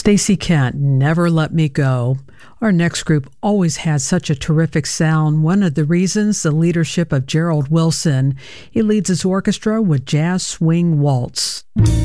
Stacey Kent, Never Let Me Go. Our next group always has such a terrific sound. One of the reasons, the leadership of Gerald Wilson. He leads his orchestra with Jazz Swing Waltz.